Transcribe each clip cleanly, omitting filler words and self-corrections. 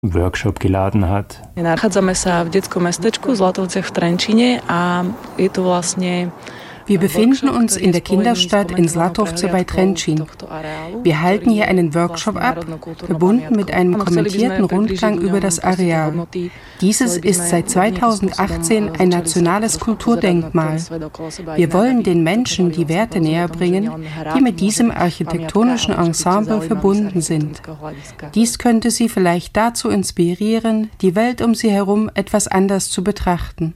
Workshop geladen hat. Wir befinden uns in der Kinderstadt in Zlatovce bei Trenčín. Wir halten hier einen Workshop ab, verbunden mit einem kommentierten Rundgang über das Areal. Dieses ist seit 2018 ein nationales Kulturdenkmal. Wir wollen den Menschen die Werte näherbringen, die mit diesem architektonischen Ensemble verbunden sind. Dies könnte sie vielleicht dazu inspirieren, die Welt um sie herum etwas anders zu betrachten.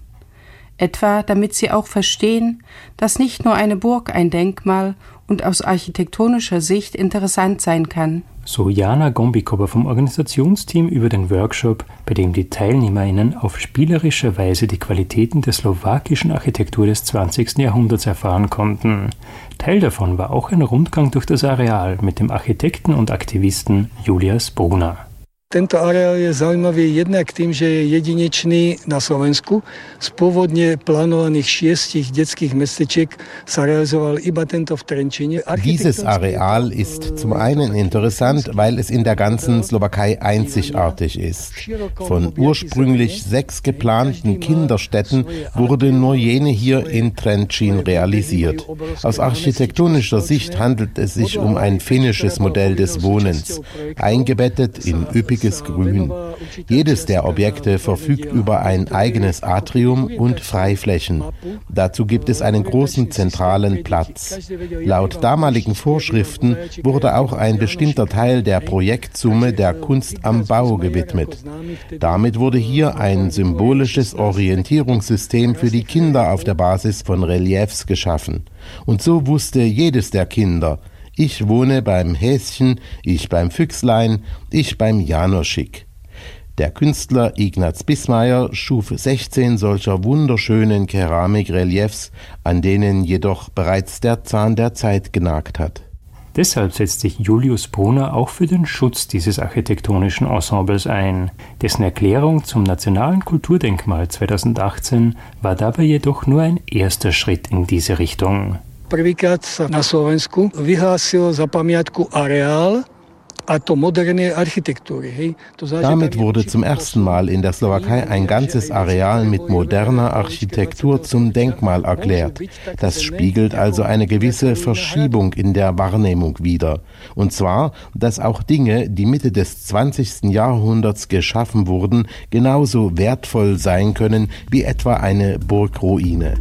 Etwa damit sie auch verstehen, dass nicht nur eine Burg ein Denkmal und aus architektonischer Sicht interessant sein kann. So Jana Gombikova vom Organisationsteam über den Workshop, bei dem die TeilnehmerInnen auf spielerische Weise die Qualitäten der slowakischen Architektur des 20. Jahrhunderts erfahren konnten. Teil davon war auch ein Rundgang durch das Areal mit dem Architekten und Aktivisten Julius Bruna. Tento areál je zaujímavý jednak tým, že je jedinečný na Slovensku. Z pôvodne plánovaných 6 detských mestečiek sa realizoval iba tento v Trenčíne. Dieses Areal ist zum einen interessant, weil es in der ganzen Slowakei einzigartig ist. Von ursprünglich 6 geplanten Kinderstätten wurde nur jene hier in Trenčín realisiert. Aus architektonischer Sicht handelt es sich um ein finnisches Modell des Wohnens, eingebettet in üppiges Grün. Jedes der Objekte verfügt über ein eigenes Atrium und Freiflächen. Dazu gibt es einen großen zentralen Platz. Laut damaligen Vorschriften wurde auch ein bestimmter Teil der Projektsumme der Kunst am Bau gewidmet. Damit wurde hier ein symbolisches Orientierungssystem für die Kinder auf der Basis von Reliefs geschaffen. Und so wusste jedes der Kinder: Ich wohne beim Häschen, ich beim Füchslein, ich beim Janoschik. Der Künstler Ignaz Bismayer schuf 16 solcher wunderschönen Keramikreliefs, an denen jedoch bereits der Zahn der Zeit genagt hat. Deshalb setzt sich Julius Bruna auch für den Schutz dieses architektonischen Ensembles ein. Dessen Erklärung zum Nationalen Kulturdenkmal 2018 war dabei jedoch nur ein erster Schritt in diese Richtung. Prvýkrát sa na Slovensku vyhlásil za pamiatku areál a to modernej architektúry. Damit wurde zum ersten Mal in der Slowakei ein ganzes Areal mit moderner Architektur zum Denkmal erklärt. Das spiegelt also eine gewisse Verschiebung in der Wahrnehmung wider. Und zwar, dass auch Dinge, die Mitte des 20. Jahrhunderts geschaffen wurden, genauso wertvoll sein können wie etwa eine Burgruine.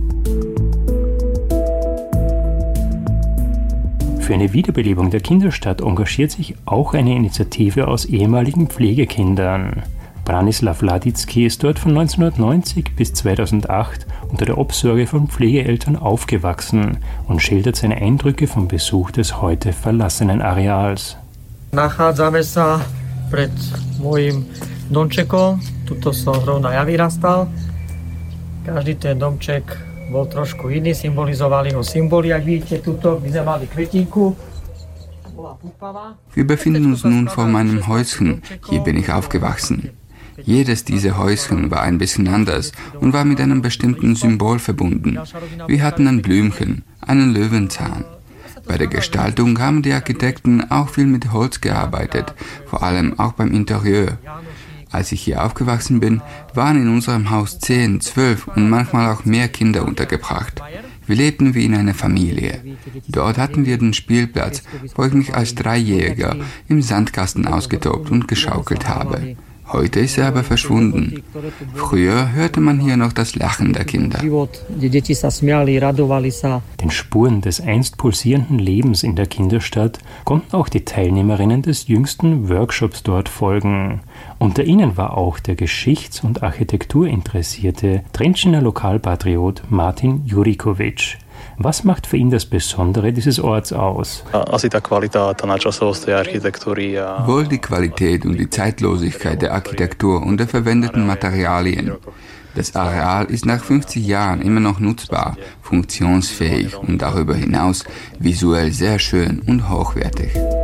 Für eine Wiederbelebung der Kinderstadt engagiert sich auch eine Initiative aus ehemaligen Pflegekindern. Branislav Ladicki ist dort von 1990 bis 2008 unter der Obsorge von Pflegeeltern aufgewachsen und schildert seine Eindrücke vom Besuch des heute verlassenen Areals. Nachádzame sa pred mojím domčekom. Tuto som zrovna ja vyrastal. Každý ten domček bol trošku iný, symbolizovali ho Symboly, jak vidíte, tuto, my sme mali kvetinku. Wir befinden uns nun vor meinem Häuschen, hier bin ich aufgewachsen. Jedes dieser Häuschen war ein bisschen anders und war mit einem bestimmten Symbol verbunden. Wir hatten ein Blümchen, einen Löwenzahn. Bei der Gestaltung haben die Architekten auch viel mit Holz gearbeitet, vor allem auch beim Interieur. Als ich hier aufgewachsen bin, waren in unserem Haus 10, 12 und manchmal auch mehr Kinder untergebracht. Wir lebten wie in einer Familie. Dort hatten wir den Spielplatz, wo ich mich als Dreijähriger im Sandkasten ausgetobt und geschaukelt habe. Heute ist er aber verschwunden. Früher hörte man hier noch das Lachen der Kinder. Den Spuren des einst pulsierenden Lebens in der Kinderstadt konnten auch die Teilnehmerinnen des jüngsten Workshops dort folgen. Unter ihnen war auch der Geschichts- und Architekturinteressierte Trenčíner Lokalpatriot Martin Jurikovič. Was macht für ihn das Besondere dieses Orts aus? Wohl die Qualität und die Zeitlosigkeit der Architektur und der verwendeten Materialien. Das Areal ist nach 50 Jahren immer noch nutzbar, funktionsfähig und darüber hinaus visuell sehr schön und hochwertig.